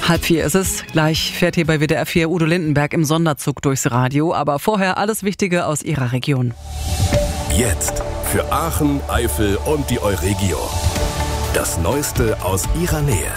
3:30 ist es. Gleich fährt hier bei WDR 4 Udo Lindenberg im Sonderzug durchs Radio. Aber vorher alles Wichtige aus Ihrer Region. Jetzt für Aachen, Eifel und die Euregio. Das Neueste aus Ihrer Nähe.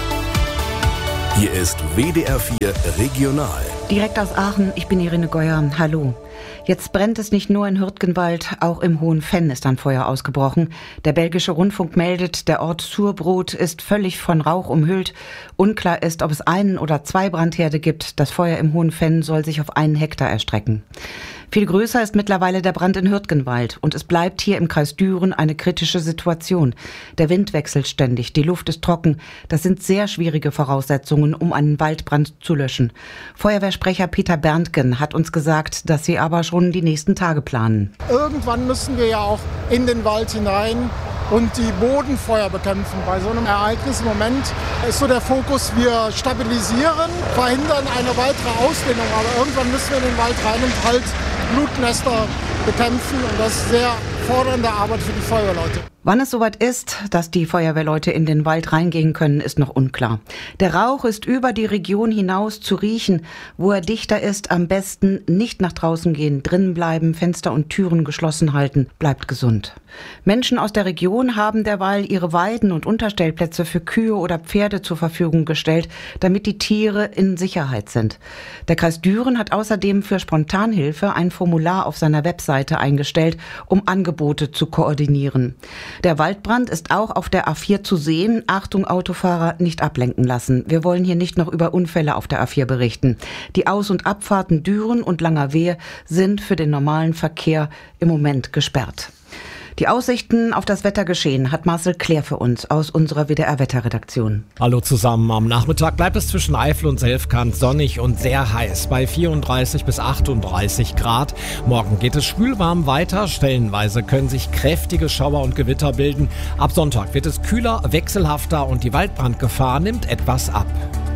Hier ist WDR 4 Regional. Direkt aus Aachen, ich bin Irene Geuer. Hallo. Jetzt brennt es nicht nur in Hürtgenwald, auch im Hohenfenn ist ein Feuer ausgebrochen. Der belgische Rundfunk meldet, der Ort Surbrot ist völlig von Rauch umhüllt. Unklar ist, ob es einen oder zwei Brandherde gibt. Das Feuer im Hohenfenn soll sich auf 1 Hektar erstrecken. Viel größer ist mittlerweile der Brand in Hürtgenwald und es bleibt hier im Kreis Düren eine kritische Situation. Der Wind wechselt ständig, die Luft ist trocken. Das sind sehr schwierige Voraussetzungen, um einen Waldbrand zu löschen. Feuerwehrsprecher Peter Berntgen hat uns gesagt, dass sie aber schon die nächsten Tage planen. Irgendwann müssen wir ja auch in den Wald hinein und die Bodenfeuer bekämpfen. Bei so einem Ereignis im Moment ist so der Fokus, wir stabilisieren, verhindern eine weitere Ausdehnung. Aber irgendwann müssen wir in den Wald rein und halt Blutnester bekämpfen. Und das ist sehr fordernde Arbeit für die Feuerwehrleute. Wann es soweit ist, dass die Feuerwehrleute in den Wald reingehen können, ist noch unklar. Der Rauch ist über die Region hinaus zu riechen. Wo er dichter ist, am besten nicht nach draußen gehen, drinnen bleiben, Fenster und Türen geschlossen halten, bleibt gesund. Menschen aus der Region haben derweil ihre Weiden und Unterstellplätze für Kühe oder Pferde zur Verfügung gestellt, damit die Tiere in Sicherheit sind. Der Kreis Düren hat außerdem für Spontanhilfe ein Formular auf seiner Webseite eingestellt, um Angebote zu koordinieren. Der Waldbrand ist auch auf der A4 zu sehen. Achtung, Autofahrer, nicht ablenken lassen. Wir wollen hier nicht noch über Unfälle auf der A4 berichten. Die Aus- und Abfahrten Düren und Langerwehe sind für den normalen Verkehr im Moment gesperrt. Die Aussichten auf das Wettergeschehen hat Marcel Klär für uns aus unserer WDR-Wetterredaktion. Hallo zusammen. Am Nachmittag bleibt es zwischen Eifel und Selfkant sonnig und sehr heiß bei 34 bis 38 Grad. Morgen geht es schwülwarm weiter. Stellenweise können sich kräftige Schauer und Gewitter bilden. Ab Sonntag wird es kühler, wechselhafter und die Waldbrandgefahr nimmt etwas ab.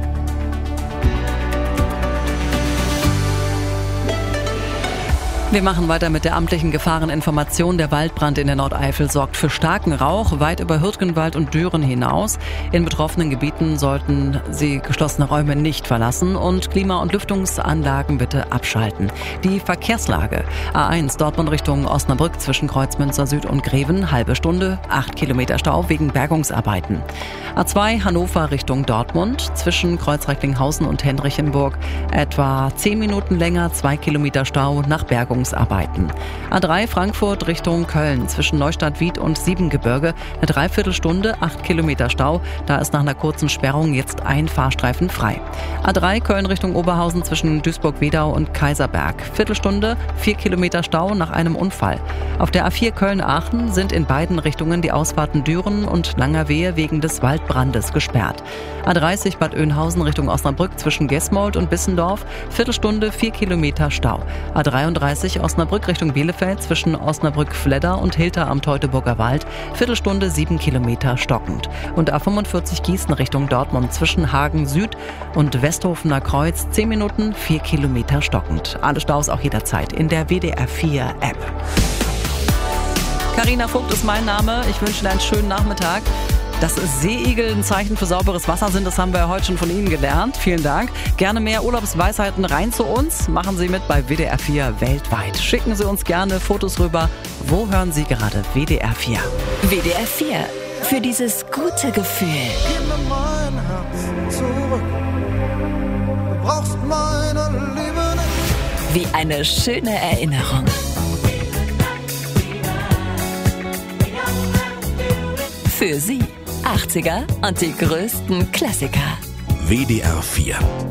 Wir machen weiter mit der amtlichen Gefahreninformation. Der Waldbrand in der Nordeifel sorgt für starken Rauch weit über Hürtgenwald und Düren hinaus. In betroffenen Gebieten sollten Sie geschlossene Räume nicht verlassen und Klima- und Lüftungsanlagen bitte abschalten. Die Verkehrslage: A1 Dortmund Richtung Osnabrück zwischen Kreuzmünster Süd und Greven, halbe Stunde, 8 Kilometer Stau wegen Bergungsarbeiten. A2 Hannover Richtung Dortmund zwischen Kreuzrecklinghausen und Henrichenburg, etwa 10 Minuten länger, 2 Kilometer Stau nach Bergungsarbeiten. A3 Frankfurt Richtung Köln zwischen Neustadt-Wied und Siebengebirge, eine Dreiviertelstunde, 8 Kilometer Stau. Da ist nach einer kurzen Sperrung jetzt ein Fahrstreifen frei. A3 Köln Richtung Oberhausen zwischen Duisburg-Wedau und Kaiserberg, Viertelstunde, 4 Kilometer Stau nach einem Unfall. Auf der A4 Köln-Aachen sind in beiden Richtungen die Ausfahrten Düren und Langerwehe wegen des Waldbrandes gesperrt. A30 Bad Oeynhausen Richtung Osnabrück zwischen Gesmold und Bissendorf, Viertelstunde, 4 Kilometer Stau. A33 Osnabrück Richtung Bielefeld zwischen Osnabrück-Fledder und Hilter am Teutoburger Wald, Viertelstunde, 7 Kilometer stockend. Und A45 Gießen Richtung Dortmund zwischen Hagen Süd und Westhofener Kreuz, 10 Minuten, 4 Kilometer stockend. Alle Staus auch jederzeit in der WDR 4 App. Carina Vogt ist mein Name. Ich wünsche Ihnen einen schönen Nachmittag. Dass Seeigel ein Zeichen für sauberes Wasser sind, das haben wir heute schon von Ihnen gelernt. Vielen Dank. Gerne mehr Urlaubsweisheiten rein zu uns. Machen Sie mit bei WDR 4 weltweit. Schicken Sie uns gerne Fotos rüber. Wo hören Sie gerade WDR 4? WDR 4. Für dieses gute Gefühl. Gib mir mein Herz zurück. Du brauchst meine Liebe nicht. Wie eine schöne Erinnerung. Für Sie 80er und die größten Klassiker. WDR 4